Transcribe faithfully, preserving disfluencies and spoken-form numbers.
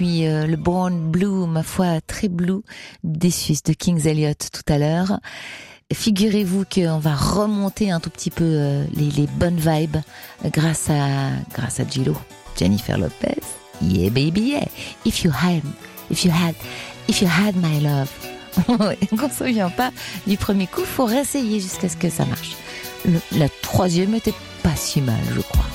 Puis euh, le Brown Blue, ma foi, très blue, des Suisses, de Kings Elliot tout à l'heure. Figurez-vous qu'on va remonter un tout petit peu euh, les, les bonnes vibes grâce à grâce à J-Lo, Jennifer Lopez. Yeah baby yeah. If you had, if you had, if you had my love. On ne se souvient pas du premier coup, faut réessayer jusqu'à ce que ça marche. Le, la troisième était pas si mal, je crois.